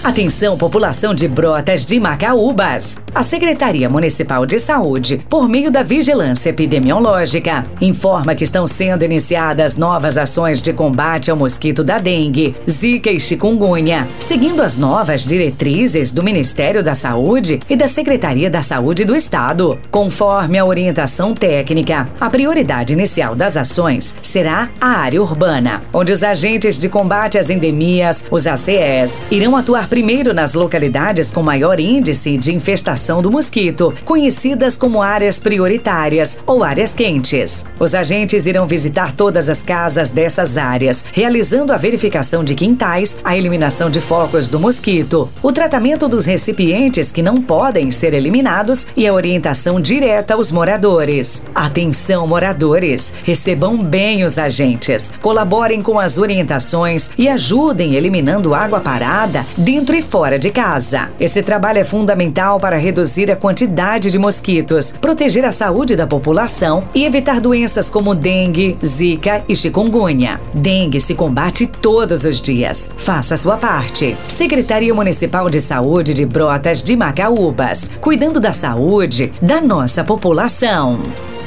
Atenção, população de Brotas de Macaúbas. A Secretaria Municipal de Saúde, por meio da Vigilância Epidemiológica, informa que estão sendo iniciadas novas ações de combate ao mosquito da dengue, zika e chikungunya, seguindo as novas diretrizes do Ministério da Saúde e da Secretaria da Saúde do Estado. Conforme a orientação técnica, a prioridade inicial das ações será a área urbana, onde os agentes de combate às endemias, os ACEs, irão atuar primeiro nas localidades com maior índice de infestação do mosquito, conhecidas como áreas prioritárias ou áreas quentes. Os agentes irão visitar todas as casas dessas áreas, realizando a verificação de quintais, a eliminação de focos do mosquito, o tratamento dos recipientes que não podem ser eliminados e a orientação direta aos moradores. Atenção, moradores! Recebam bem os agentes, colaborem com as orientações e ajudem eliminando água parada dentro e fora de casa. Esse trabalho é fundamental para reduzir a quantidade de mosquitos, proteger a saúde da população e evitar doenças como dengue, zika e chikungunya. Dengue se combate todos os dias. Faça a sua parte. Secretaria Municipal de Saúde de Brotas de Macaúbas, cuidando da saúde da nossa população.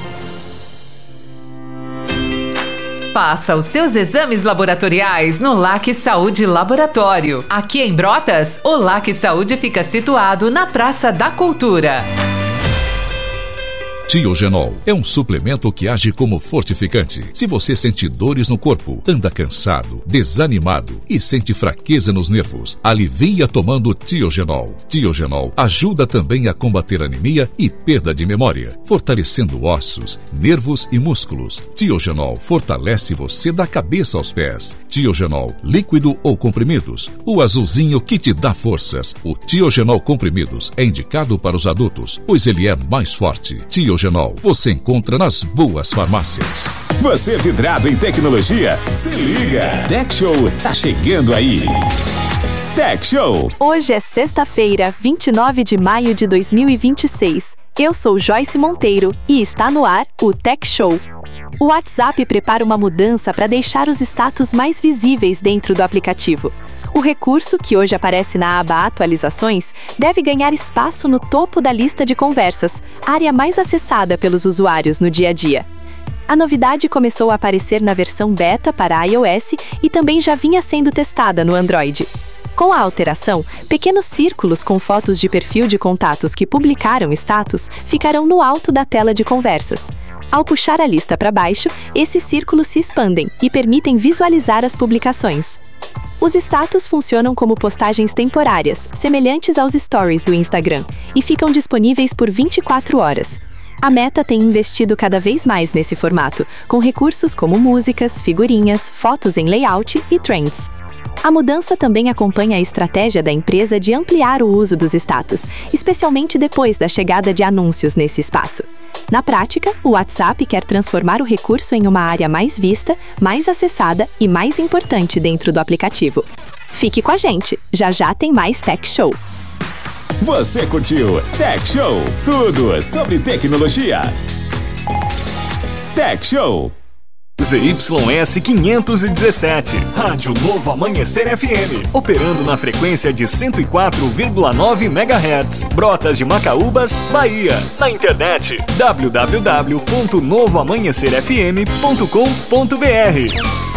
Faça os seus exames laboratoriais no LAC Saúde Laboratório. Aqui em Brotas, o LAC Saúde fica situado na Praça da Cultura. Tiogenol é um suplemento que age como fortificante. Se você sente dores no corpo, anda cansado, desanimado e sente fraqueza nos nervos, alivia tomando Tiogenol. Tiogenol ajuda também a combater anemia e perda de memória, fortalecendo ossos, nervos e músculos. Tiogenol fortalece você da cabeça aos pés. Tiogenol, líquido ou comprimidos, o azulzinho que te dá forças. O Tiogenol comprimidos é indicado para os adultos, pois ele é mais forte. Tiogenol você encontra nas boas farmácias. Você é vidrado em tecnologia? Se liga! Tech Show tá chegando aí! Tech Show! Hoje é sexta-feira, 29 de maio de 2026. Eu sou Joyce Monteiro e está no ar o Tech Show. O WhatsApp prepara uma mudança para deixar os status mais visíveis dentro do aplicativo. O recurso, que hoje aparece na aba Atualizações, deve ganhar espaço no topo da lista de conversas, área mais acessada pelos usuários no dia a dia. A novidade começou a aparecer na versão beta para iOS e também já vinha sendo testada no Android. Com a alteração, pequenos círculos com fotos de perfil de contatos que publicaram status ficarão no alto da tela de conversas. Ao puxar a lista para baixo, esses círculos se expandem e permitem visualizar as publicações. Os status funcionam como postagens temporárias, semelhantes aos stories do Instagram, e ficam disponíveis por 24 horas. A Meta tem investido cada vez mais nesse formato, com recursos como músicas, figurinhas, fotos em layout e trends. A mudança também acompanha a estratégia da empresa de ampliar o uso dos status, especialmente depois da chegada de anúncios nesse espaço. Na prática, o WhatsApp quer transformar o recurso em uma área mais vista, mais acessada e mais importante dentro do aplicativo. Fique com a gente, já já tem mais Tech Show. Você curtiu Tech Show? Tudo sobre tecnologia. Tech Show. ZYS 517, Rádio Novo Amanhecer FM, operando na frequência de 104,9 MHz, Brotas de Macaúbas, Bahia. Na internet, www.novoamanhecerfm.com.br.